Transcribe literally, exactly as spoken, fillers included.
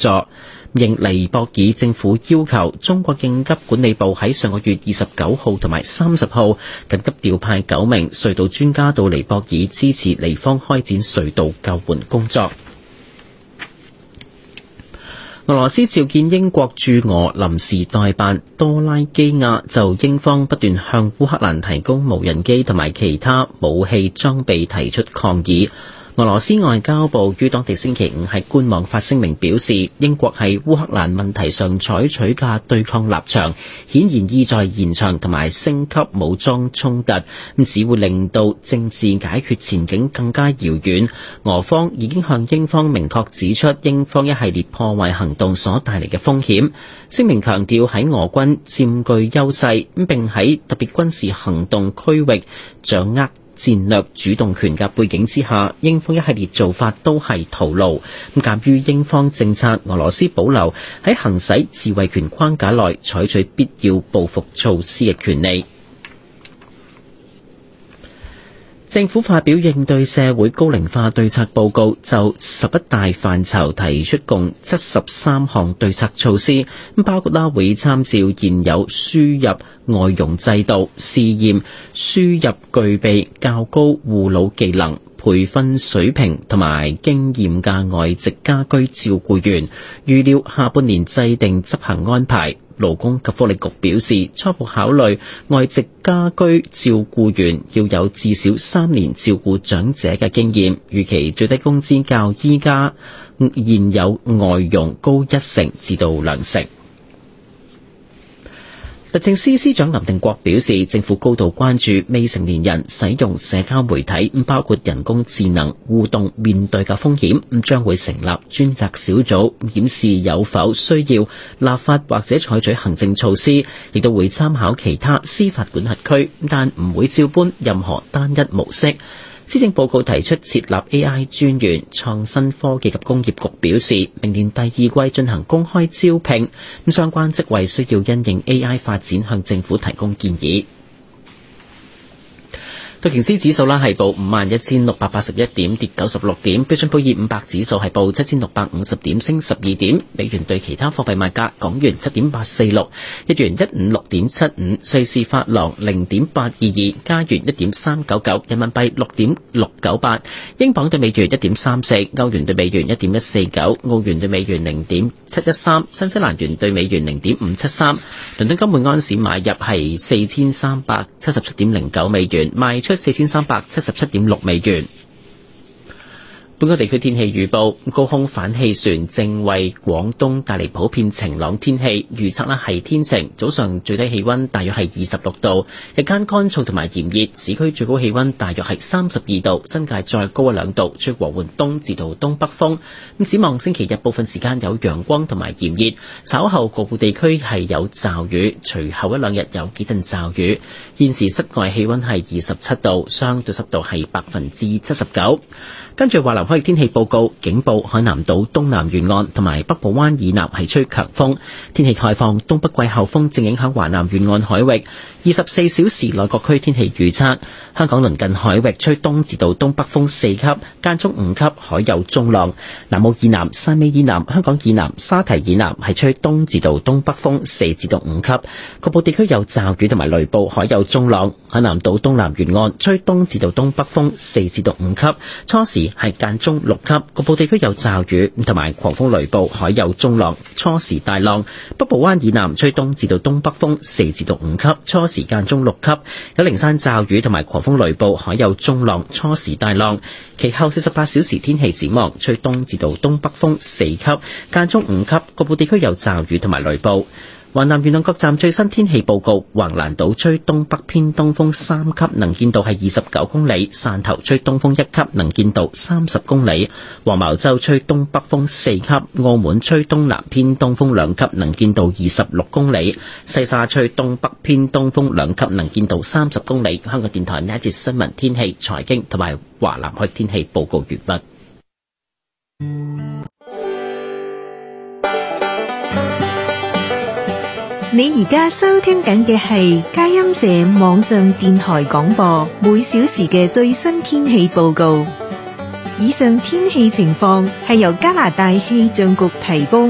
助。應尼泊爾政府要求，中國應急管理部喺上個月二十九號同埋三十號緊急調派九名隧道專家到尼泊爾支持尼方開展隧道救援工作。俄羅斯召見英國駐俄臨時代辦多拉基亞，就英方不斷向烏克蘭提供無人機同埋其他武器裝備提出抗議。俄羅斯外交部於當地星期五喺官網發聲明表示，英國喺烏克蘭問題上採取嘅對抗立場，顯然意在延長同埋升級武裝衝突，咁只會令到政治解決前景更加遙遠。俄方已經向英方明確指出英方一系列破壞行動所帶嚟嘅風險。聲明強調喺俄軍佔據優勢，並喺特別軍事行動區域掌握戰略主動權嘅背景之下，英方一系列做法都係徒勞。咁鑑於英方政策，俄羅斯保留喺行使自衛權框架內採取必要報復措施嘅權利。政府發表應對社會高齡化對策報告，就十一大範疇提出共七十三項對策措施，包括啦會參照現有輸入外傭制度，試驗輸入具備較高護老技能、培訓水平同埋經驗嘅外籍家居照顧員，預料下半年制定執行安排。勞工及福利局表示，初步考慮外籍家居照顧員要有至少三年照顧長者嘅經驗，預期最低工資較依家現有外傭高一成至到兩成。律政司司長林定國表示，政府高度關注未成年人使用社交媒體，包括人工智能互動面對嘅風險，咁將會成立專責小組檢視有否需要立法或者採取行政措施，亦都會參考其他司法管轄區，但唔會照搬任何單一模式。施政報告提出設立 A I 專員，創新科技及工業局表示，明年第二季進行公開招聘，咁相關職位需要因應 A I 發展向政府提供建議。道瓊斯指數啦係報五萬一千六百八十一點，跌九十六點。標準普爾五百指數係報七千六百五十點，升十二點。美元對其他貨幣賣價：港元七點八四六，日元一五六點七五，瑞士法郎零點八二二，加元一點三九九，人民幣六點六九八，英鎊對美元一點三四，歐元對美元一點一四九，澳元對美元零點七一三，新西蘭元對美元零點五七三。倫敦金每安士買入係四千三百七十七點零九美元，賣出四千三百七十七點六美元。本港地區天氣預報，高空反氣旋正為廣東帶嚟普遍晴朗天氣，預測呢係天晴，早上最低氣溫大約係二十六度，日間乾燥同埋炎熱，市區最高氣溫大約係三十二度，新界再高一兩度，吹和緩東至到東北風。咁展望星期日部分時間有陽光同埋炎熱，稍後局部地區係有驟雨，隨後一兩日有幾陣驟雨。現時室外氣溫係二十七度，相對濕度係百分之七十九。跟住華南海域天氣報告，警報海南島東南沿岸同埋北部灣以南係吹強風，天氣概況，東北季候風正影響華南沿岸海域。二十四小時內各區天氣預測，香港鄰近海域吹東至到東北風四級，間中五級，海有中浪。南澳以南、汕尾以南、香港以南、沙堤以南係吹東至到東北風四至到五級，局部地區有驟雨同埋雷暴，海有中浪。海南島東南沿岸吹東至到東北風四至到五級，初時係間中六級，局部地區有驟雨同埋狂風雷暴，海有中浪，初時大浪。北部灣以南吹東至到東北風四至到五級，初時間中六級，有零散驟雨同埋狂風雷暴，海有中浪，初時大浪。其後四十八小時天氣展望，吹東至到東北風四級，間中五級，局部地區有驟雨同埋雷暴。華南沿岸各站最新天氣報告：橫瀾島吹東北偏東風三級，能見度係二十九公里；汕頭吹東風一級，能見度三十公里；黃茅洲吹東北風四級；澳門吹東南偏東風兩級，能見度二十六公里；西沙吹東北偏東風兩級，能見度三十公里。香港電台呢一節新聞天氣、財經同埋華南海天氣報告完畢。 你而家收聽緊嘅係佳音社網上電台廣播，每小時嘅最新天氣報告。以上天氣情況係由加拿大氣象局提供。